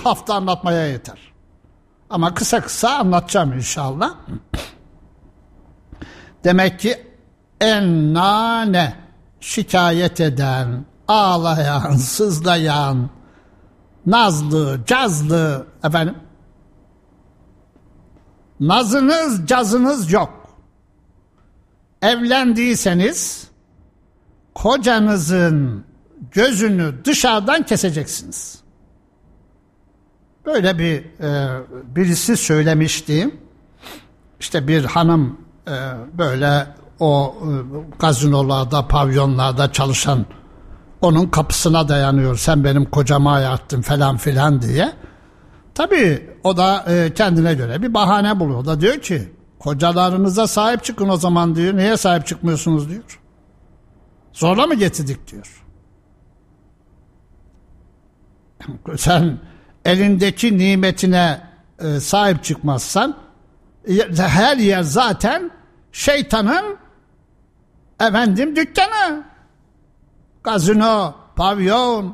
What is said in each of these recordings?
hafta anlatmaya yeter. Ama kısa kısa anlatacağım inşallah. Demek ki ennane, şikayet eden, ağlayan, sızlayan, nazlı, cazlı, efendim, nazınız, cazınız yok. Evlendiyseniz kocanızın gözünü dışarıdan keseceksiniz. Böyle birisi söylemişti. İşte bir hanım böyle o gazinolarda, pavyonlarda çalışan, onun kapısına dayanıyor. Sen benim kocama ayarttın falan filan diye. Tabii o da kendine göre bir bahane buluyor. O da diyor ki kocalarınıza sahip çıkın o zaman diyor. Niye sahip çıkmıyorsunuz diyor. Zorla mı getirdik diyor. Sen elindeki nimetine sahip çıkmazsan her yer zaten şeytanın dükkanı. Gazino, pavyon,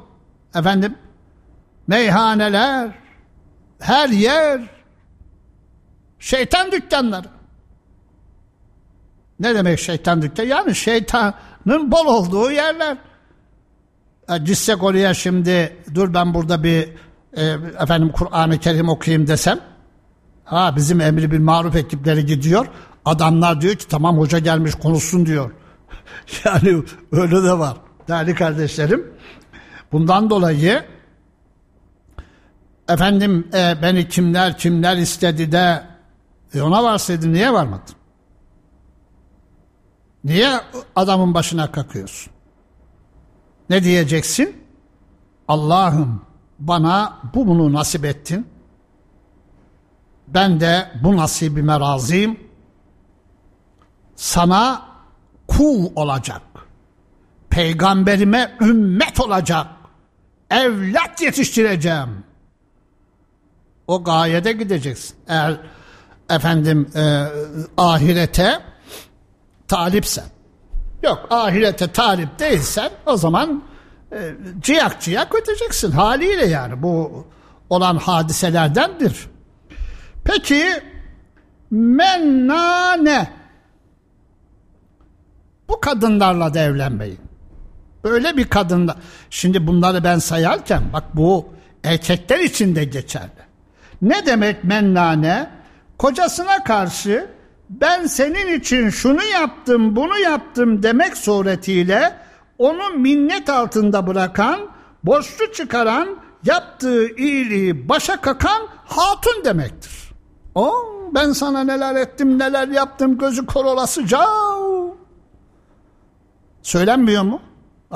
meyhaneler, her yer şeytan dükkanları. Ne demek şeytan dükkanı? Yani şeytanın bol olduğu yerler. Gitsek oraya şimdi, dur ben burada bir Kur'an-ı Kerim okuyayım desem, bizim emri bil maruf ekipleri gidiyor, adamlar diyor ki tamam hoca gelmiş konuşsun diyor. Yani öyle de var değerli kardeşlerim. Bundan dolayı beni kimler istedi de ona varsaydı niye varmadın? Niye adamın başına kakıyorsun? Ne diyeceksin? Allah'ım bana bunu nasip ettin. Ben de bu nasibime razıyım. Sana kul olacak. Peygamberime ümmet olacak. Evlat yetiştireceğim. O gayede gideceksin. Eğer ahirete talipsen. Yok, ahirete talip değilsen o zaman ciyak ciyak öteceksin haliyle, yani bu olan hadiselerdendir. Peki mennane, bu kadınlarla da evlenmeyin. Öyle bir kadınla, şimdi bunları ben sayarken bak bu erkekler için de geçerli. Ne demek mennane? Kocasına karşı ben senin için şunu yaptım, bunu yaptım demek suretiyle onu minnet altında bırakan, borçlu çıkaran, yaptığı iyiliği başa kakan hatun demektir. Ben sana neler ettim, neler yaptım, gözü kor olasıca. Söylenmiyor mu?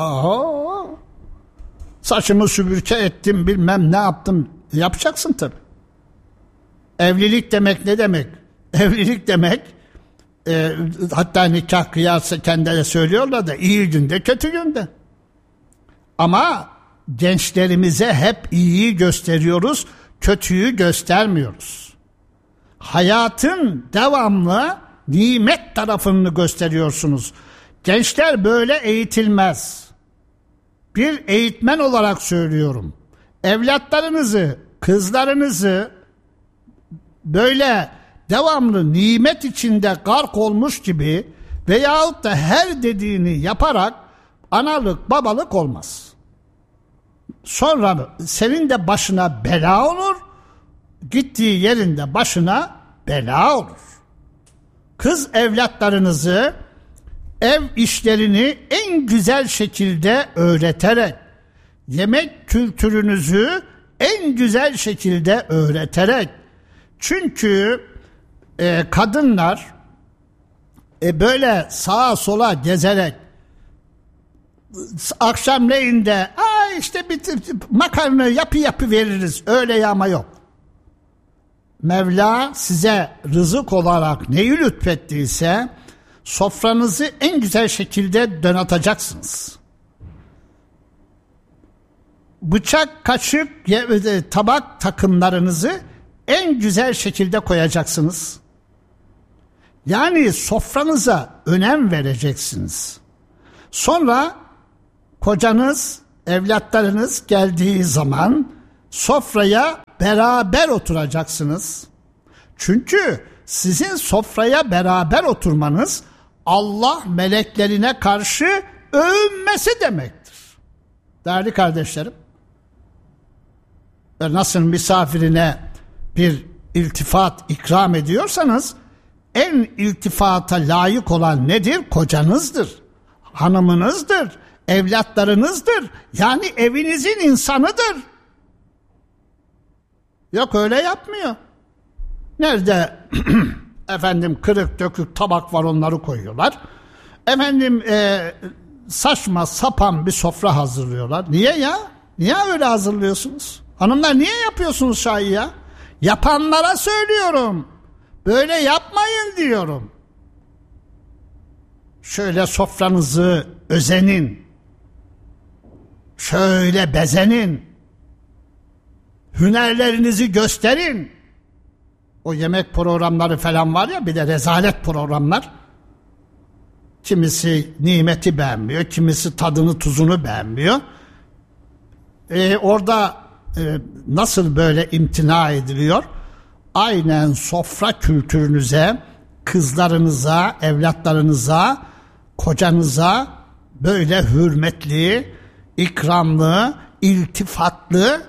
Saçımı sübürke ettim, bilmem ne yaptım. Yapacaksın tabii. Evlilik demek ne demek? Evlilik demek, hatta nikah kıyarsa kendileri söylüyorlar da iyi günde kötü günde. Ama gençlerimize hep iyiyi gösteriyoruz, kötüyü göstermiyoruz. Hayatın devamlı nimet tarafını gösteriyorsunuz. Gençler böyle eğitilmez. Bir eğitmen olarak söylüyorum. Evlatlarınızı, kızlarınızı böyle devamlı nimet içinde gark olmuş gibi veyahut da her dediğini yaparak analık babalık olmaz. Sonra senin de başına bela olur, gittiği yerinde başına bela olur. Kız evlatlarınızı ev işlerini en güzel şekilde öğreterek, yemek kültürünüzü en güzel şekilde öğreterek, çünkü kadınlar böyle sağa sola gezerek akşamleyin de işte bir makarna yapı veririz, öyle ama yok. Mevla size rızık olarak neyi lütfettiyse sofranızı en güzel şekilde donatacaksınız. Bıçak, kaşık, tabak takımlarınızı en güzel şekilde koyacaksınız. Yani sofranıza önem vereceksiniz. Sonra kocanız, evlatlarınız geldiği zaman Sofraya beraber oturacaksınız. Çünkü sizin sofraya beraber oturmanız Allah meleklerine karşı övünmesi demektir. Değerli kardeşlerim, nasıl misafirine bir iltifat ikram ediyorsanız, en iltifata layık olan nedir? Kocanızdır, hanımınızdır, evlatlarınızdır. Yani evinizin insanıdır. Yok, öyle yapmıyor. Nerede efendim kırık dökük tabak var, onları koyuyorlar. Efendim saçma sapan bir sofra hazırlıyorlar. Niye ya? Niye öyle hazırlıyorsunuz? Hanımlar, niye yapıyorsunuz çayı ya? Yapanlara söylüyorum. Böyle yapmayın diyorum. Şöyle sofranızı özenin. Şöyle bezenin. Hünerlerinizi gösterin. O yemek programları falan var ya, bir de rezalet programlar. Kimisi nimeti beğenmiyor, kimisi tadını tuzunu beğenmiyor. Orada nasıl böyle imtina ediliyor? Aynen sofra kültürünüze, kızlarınıza, evlatlarınıza, kocanıza böyle hürmetli, ikramlı, iltifatlı,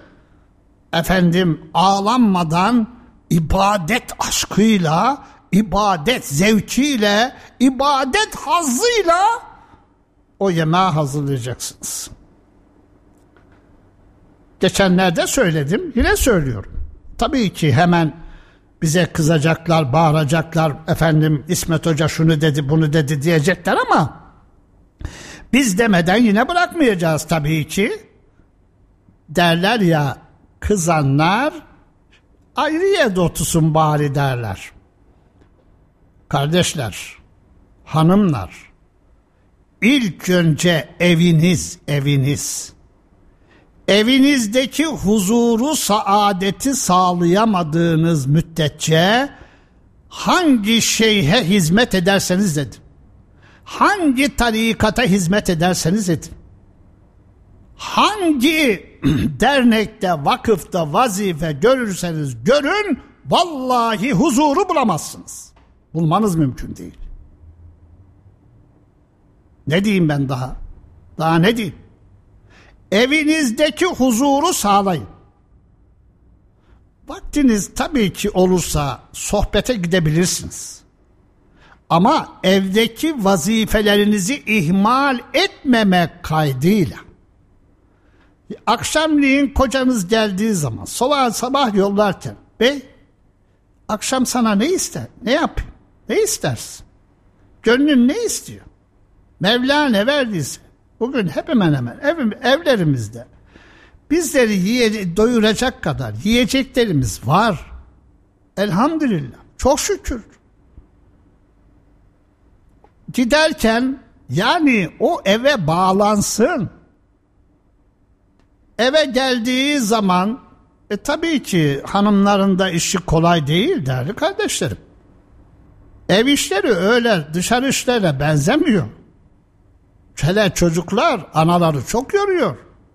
ağlanmadan ibadet aşkıyla, ibadet zevkiyle, ibadet hazzıyla o yemeği hazırlayacaksınız. Geçenlerde söyledim, yine söylüyorum. Tabii ki hemen bize kızacaklar, bağıracaklar, İsmet Hoca şunu dedi, bunu dedi diyecekler ama biz demeden yine bırakmayacağız tabii ki. Derler ya, kızanlar ayrı yerde otursun bari derler. Kardeşler, hanımlar, ilk önce eviniz. Evinizdeki huzuru, saadeti sağlayamadığınız müddetçe hangi şeyhe hizmet ederseniz edin, hangi tarikata hizmet ederseniz edin, hangi dernekte, vakıfta vazife görürseniz görün, vallahi huzuru bulamazsınız. Bulmanız mümkün değil. Ne diyeyim ben daha? Daha ne diyeyim? Evinizdeki huzuru sağlayın. Vaktiniz tabii ki olursa sohbete gidebilirsiniz. Ama evdeki vazifelerinizi ihmal etmemek kaydıyla. Akşamleyin kocanız geldiği zaman, sabah yollarken, bey, akşam sana ne ister? Ne yapayım? Ne istersin? Gönlün ne istiyor? Mevla ne verdiyse. Bugün hemen evlerimizde bizleri doyuracak kadar yiyeceklerimiz var. Elhamdülillah. Çok şükür. Giderken yani o eve bağlansın. Eve geldiği zaman tabii ki hanımların da işi kolay değil değerli kardeşlerim. Ev işleri öyle dışarı işlerle benzemiyor. Hele çocuklar anaları çok yoruyor.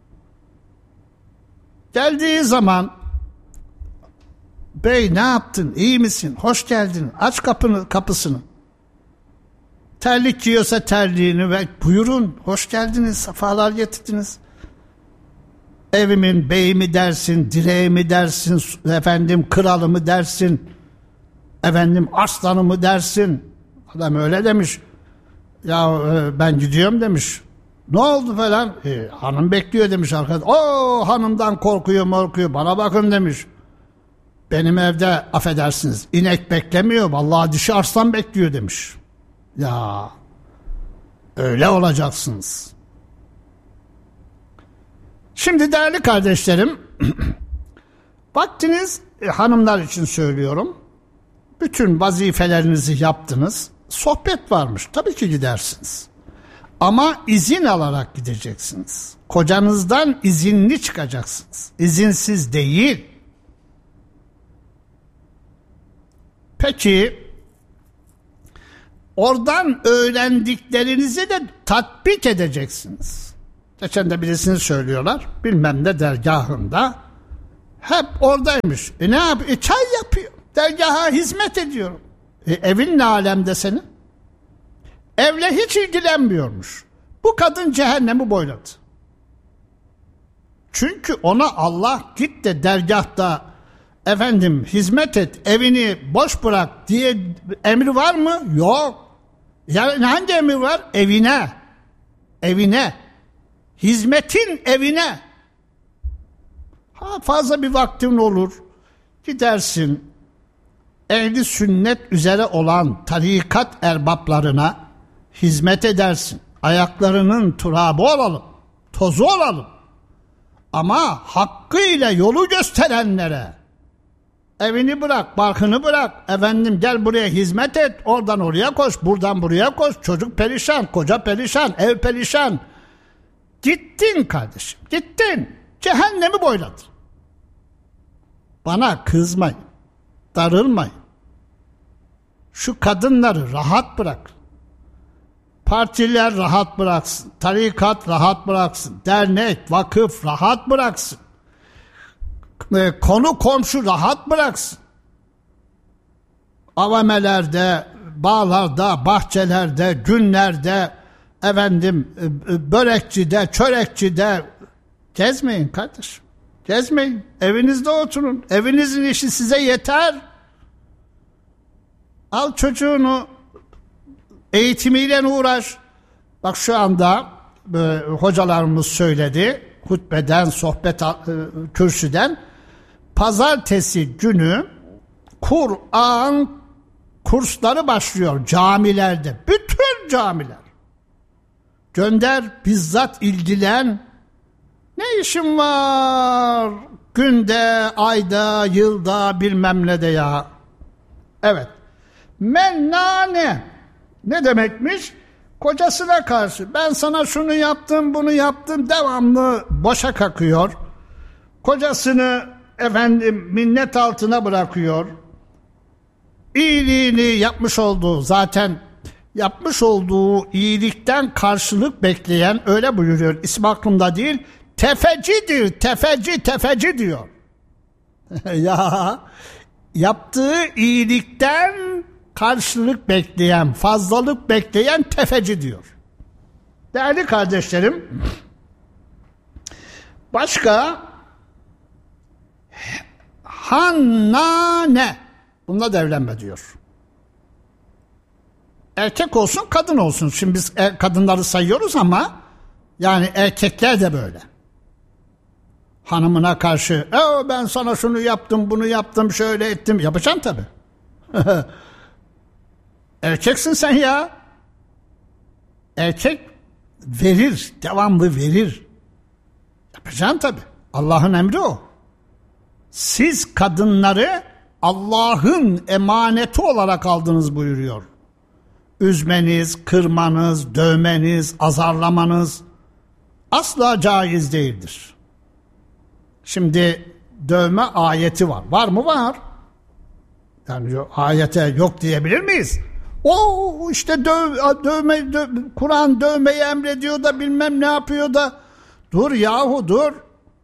Geldiği zaman, bey ne yaptın, iyi misin, hoş geldin, aç kapısını. Terlik giyiyorsa terliğini ve buyurun, hoş geldiniz, sefalar getirdiniz. Evimin beyi mi dersin, direği mi dersin, kralı mı dersin, arslanı mı dersin. Adam öyle demiş. Ya ben gidiyorum demiş. Ne oldu falan? Hanım bekliyor demiş arkadaş. O hanımdan korkuyor bana bakın demiş. Benim evde affedersiniz inek beklemiyor. Vallahi dişi arslan bekliyor demiş. Ya öyle olacaksınız. Şimdi değerli kardeşlerim, vaktiniz hanımlar için söylüyorum. Bütün vazifelerinizi yaptınız. Sohbet varmış. Tabii ki gidersiniz. Ama izin alarak gideceksiniz. Kocanızdan izinli çıkacaksınız. İzinsiz değil. Peki oradan öğrendiklerinizi de tatbik edeceksiniz. Geçen de birisini söylüyorlar. Bilmem ne dergahında Hep oradaymış. Ne yapıyor? Çay yapıyor. Dergaha hizmet ediyorum. Evin ne alemde senin? Evle hiç ilgilenmiyormuş. Bu kadın cehennemi boyladı. Çünkü ona Allah git de dergahta hizmet et, evini boş bırak diye emri var mı? Yok. Yani hangi emir var? Evine. Evine. Hizmetin evine. Fazla bir vaktin olur. Gidersin. Ehli sünnet üzere olan tarikat erbaplarına hizmet edersin. Ayaklarının turabı olalım. Tozu olalım. Ama hakkıyla yolu gösterenlere evini bırak, barkını bırak. Gel buraya hizmet et. Oradan oraya koş, buradan buraya koş. Çocuk perişan, koca perişan, ev perişan. Gittin kardeşim, gittin. Cehennemi boyladın. Bana kızmayın, darılmayın. Şu kadınları rahat bırak. Partiler rahat bıraksın. Tarikat rahat bıraksın. Dernek, vakıf rahat bıraksın. Konu komşu rahat bıraksın. Avamelerde, bağlarda, bahçelerde, günlerde, börekçide, çörekçide gezmeyin kardeşim. Gezmeyin. Evinizde oturun. Evinizin işi size yeter. Al çocuğunu, eğitimiyle uğraş. Bak şu anda hocalarımız söyledi, hutbeden, kürsüden, pazartesi günü Kur'an kursları başlıyor camilerde. Bütün camiler. Gönder, bizzat ilgilen. Ne işin var? Günde, ayda, yılda, bilmem ne de ya. Evet. Mennane. Ne demekmiş? Kocasına karşı ben sana şunu yaptım, bunu yaptım, devamlı boşa kakıyor. Kocasını minnet altına bırakıyor. İyiliğini yapmış olduğu iyilikten karşılık bekleyen, öyle buyuruyor, ismi aklımda değil, tefecidir, tefeci diyor. Ya yaptığı iyilikten karşılık bekleyen, fazlalık bekleyen tefeci diyor. Değerli kardeşlerim, başka hannane, bununla da evlenme diyor. Erkek olsun, kadın olsun. Şimdi biz kadınları sayıyoruz ama yani erkekler de böyle. Hanımına karşı ben sana şunu yaptım, bunu yaptım, şöyle ettim. Yapacaksın tabii. Erkeksin sen ya. Erkek verir, devamlı verir. Yapacaksın tabii. Allah'ın emri o. Siz kadınları Allah'ın emaneti olarak aldınız buyuruyor. Üzmeniz, kırmanız, dövmeniz, azarlamanız asla caiz değildir. Şimdi dövme ayeti var. Var mı? Var. Yani ayete yok diyebilir miyiz? O işte Kur'an dövmeyi emrediyor da bilmem ne yapıyor da. Dur yahu dur.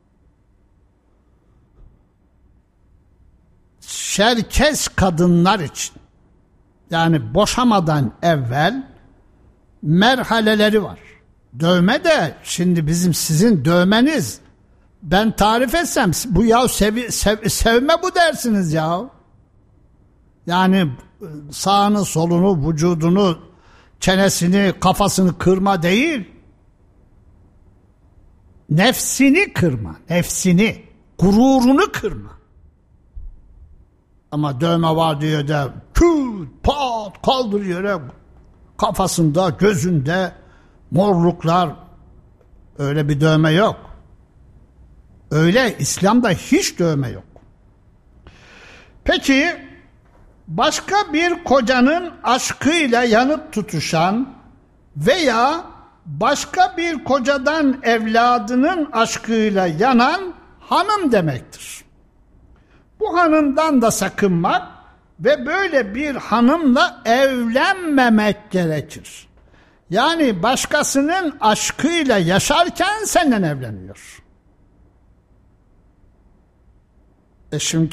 Çerkez kadınlar için, yani boşamadan evvel merhaleleri var. Dövme de şimdi sizin dövmeniz, ben tarif etsem bu ya sevme bu dersiniz ya. Yani sağını solunu, vücudunu, çenesini, kafasını kırma değil. Nefsini kırma, nefsini, gururunu kırma. Ama dövme var diye de küt pat kaldırıyor kafasında, gözünde morluklar. Öyle bir dövme yok. Öyle İslam'da hiç dövme yok. Peki başka bir kocanın aşkıyla yanıp tutuşan veya başka bir kocadan evladının aşkıyla yanan hanım demektir. Bu hanımdan da sakınmak ve böyle bir hanımla evlenmemek gerekir. Yani başkasının aşkıyla yaşarken senden evleniyor. Eşim